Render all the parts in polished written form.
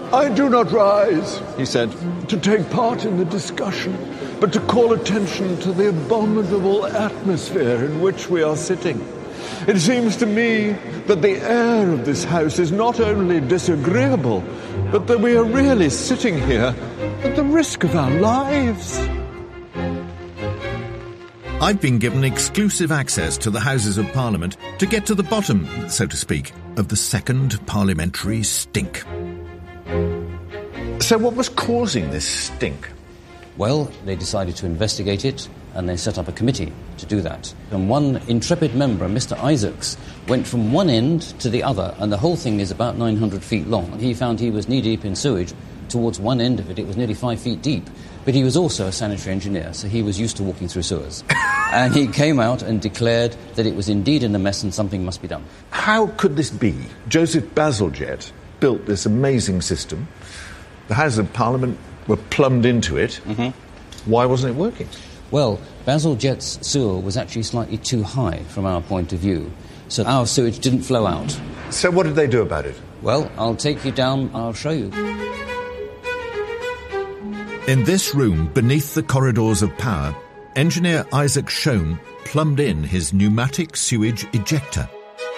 I do not rise, he said, to take part in the discussion, but to call attention to the abominable atmosphere in which we are sitting. It seems to me that the air of this house is not only disagreeable, but that we are really sitting here at the risk of our lives. I've been given exclusive access to the Houses of Parliament to get to the bottom, so to speak, of the second parliamentary stink. So what was causing this stink? Well, they decided to investigate it, and they set up a committee to do that. And one intrepid member, Mr. Isaacs, went from one end to the other, and the whole thing is about 900 feet long. He found he was knee-deep in sewage. Towards one end of it, it was nearly 5 feet deep. But he was also a sanitary engineer, so he was used to walking through sewers. And he came out and declared that it was indeed in a mess and something must be done. How could this be? Joseph Bazalgette built this amazing system. The Houses of Parliament were plumbed into it. Mm-hmm. Why wasn't it working? Well, Bazalgette's sewer was actually slightly too high from our point of view, so our sewage didn't flow out. So what did they do about it? Well, I'll take you down, I'll show you. In this room, beneath the corridors of power, engineer Isaac Schoen plumbed in his pneumatic sewage ejector.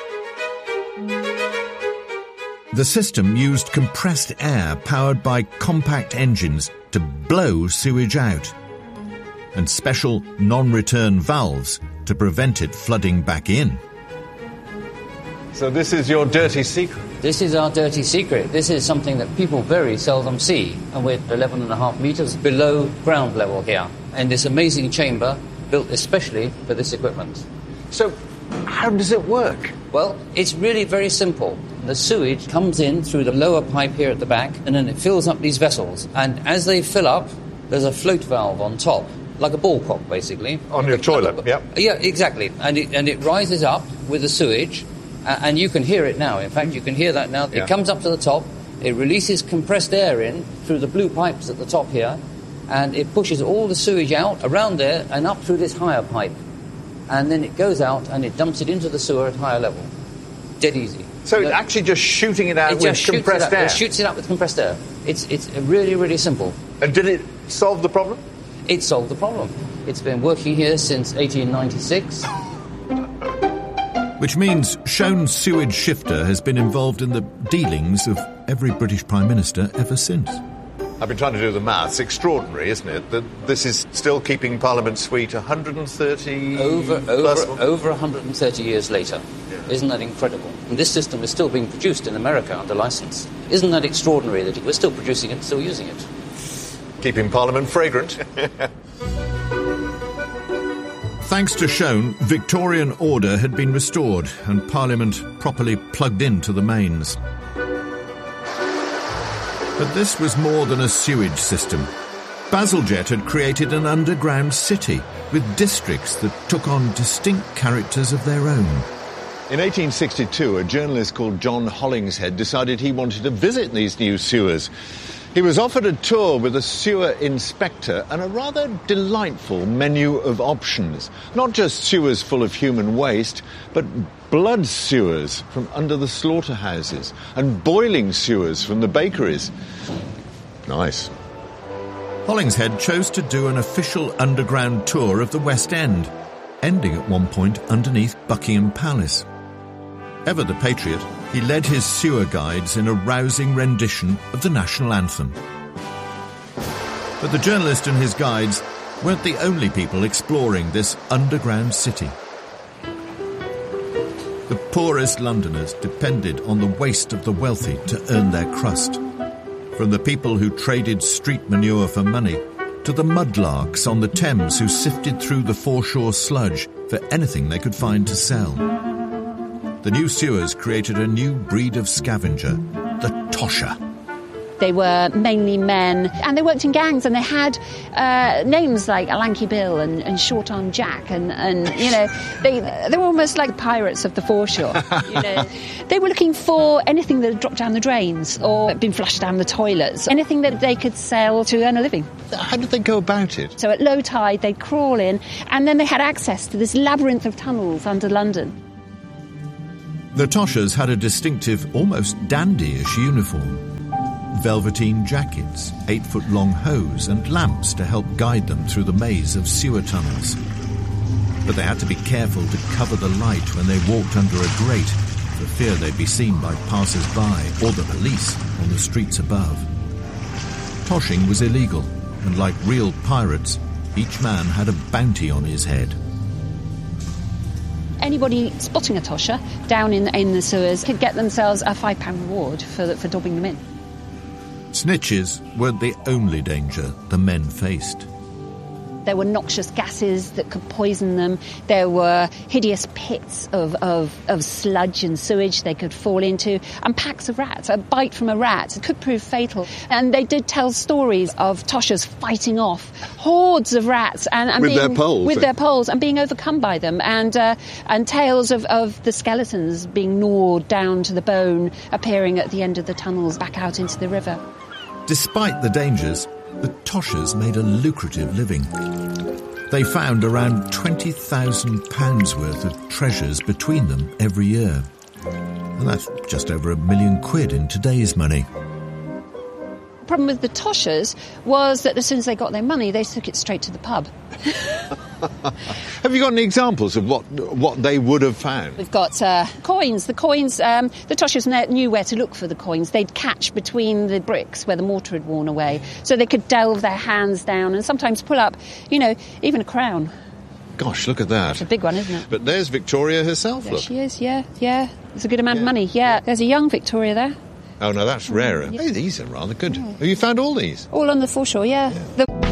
The system used compressed air powered by compact engines to blow sewage out, and special non-return valves to prevent it flooding back in. So this is your dirty secret? This is our dirty secret. This is something that people very seldom see, and we're 11.5 metres below ground level here, in this amazing chamber built especially for this equipment. So how does it work? Well, it's really very simple. The sewage comes in through the lower pipe here at the back, and then it fills up these vessels. And as they fill up, there's a float valve on top, like a ball cock, basically. On your toilet, yep. Yeah, exactly. And it rises up with the sewage, and you can hear it now. In fact, you can hear that now. Yeah. It comes up to the top, it releases compressed air in through the blue pipes at the top here, and it pushes all the sewage out around there and up through this higher pipe. And then it goes out and it dumps it into the sewer at higher level. Dead easy. So it's actually just shooting it out with compressed air? It shoots it out with compressed air. It's really, really simple. And did it solve the problem? It solved the problem. It's been working here since 1896. Which means Schoen's sewage shifter has been involved in the dealings of every British Prime Minister ever since. I've been trying to do the maths. Extraordinary, isn't it, that this is still keeping Parliament sweet 130... Over 130 years later. Yeah. Isn't that incredible? And this system is still being produced in America under licence. Isn't that extraordinary that we're still producing it and still using it? Keeping Parliament fragrant. Thanks to Schoen, Victorian order had been restored and Parliament properly plugged into the mains. But this was more than a sewage system. Bazalgette had created an underground city with districts that took on distinct characters of their own. In 1862, a journalist called John Hollingshead decided he wanted to visit these new sewers. He was offered a tour with a sewer inspector and a rather delightful menu of options. Not just sewers full of human waste, but blood sewers from under the slaughterhouses and boiling sewers from the bakeries. Nice. Hollingshead chose to do an official underground tour of the West End, ending at one point underneath Buckingham Palace. Ever the patriot, he led his sewer guides in a rousing rendition of the national anthem. But the journalist and his guides weren't the only people exploring this underground city. The poorest Londoners depended on the waste of the wealthy to earn their crust. From the people who traded street manure for money, to the mudlarks on the Thames who sifted through the foreshore sludge for anything they could find to sell. The new sewers created a new breed of scavenger, the tosher. They were mainly men, and they worked in gangs, and they had names like Lanky Bill and Short Arm Jack, and you know, they were almost like pirates of the foreshore. You know, they were looking for anything that had dropped down the drains or been flushed down the toilets, anything that they could sell to earn a living. How did they go about it? So at low tide, they'd crawl in, and then they had access to this labyrinth of tunnels under London. The toshers had a distinctive, almost dandyish uniform. velveteen jackets, 8-foot-long hose and lamps to help guide them through the maze of sewer tunnels. But they had to be careful to cover the light when they walked under a grate, for fear they'd be seen by passers-by or the police on the streets above. Toshing was illegal, and like real pirates, each man had a bounty on his head. Anybody spotting a tosher down in the sewers could get themselves a £5 reward for dobbing them in. Snitches weren't the only danger the men faced. There were noxious gases that could poison them. There were hideous pits of sludge and sewage they could fall into, and packs of rats. A bite from a rat could prove fatal. And they did tell stories of toshers fighting off hordes of rats and with their poles, their poles, and being overcome by them, and tales of the skeletons being gnawed down to the bone, appearing at the end of the tunnels back out into the river. Despite the dangers, the toshers made a lucrative living. They found around £20,000 worth of treasures between them every year. And that's just over £1 million in today's money. The problem with the toshers was that as soon as they got their money, they took it straight to the pub. Have you got any examples of what they would have found? We've got coins. The coins, the toshers knew where to look for the coins. They'd catch between the bricks where the mortar had worn away, so they could delve their hands down and sometimes pull up, even a crown. Gosh, look at that. It's a big one, isn't it? But there's Victoria herself, There look. she is, yeah. There's a good amount of money, yeah. There's a young Victoria there. Oh, no, that's rarer. Yeah. Hey, these are rather good. Have you found all these? All on the foreshore, yeah.